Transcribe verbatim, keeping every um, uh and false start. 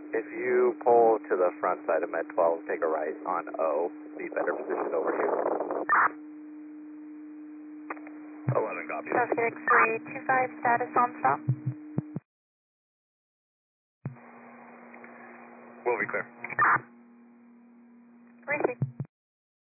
If you pull to the front side of Med twelve, take a right on O, be better positioned over here. eleven, copy. Traffic X-ray two five, status on stop. Will be clear. Receive.